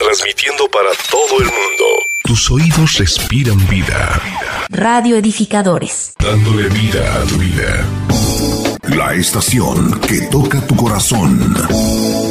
transmitiendo para todo el mundo. Tus oídos respiran vida. Radio Edificadores. Dándole vida a tu vida. La estación que toca tu corazón.